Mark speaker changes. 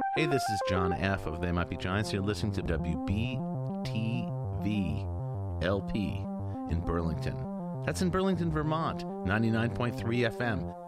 Speaker 1: Hey, this is John F. of They Might Be Giants. You're listening to WBTV LP in Burlington. That's in Burlington, Vermont, 99.3 FM.